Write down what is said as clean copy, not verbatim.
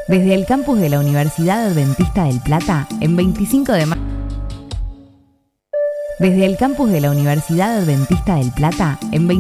Desde el campus de la Universidad Adventista del Plata, en 25 de mayo. Desde el campus de la Universidad Adventista del Plata, en